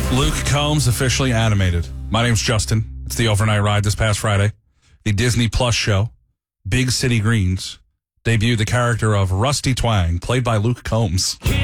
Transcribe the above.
Luke Combs officially animated. My name's Justin. It's the overnight ride this past Friday. The Disney Plus show, Big City Greens, debuted the character of Rusty Twang, played by Luke Combs.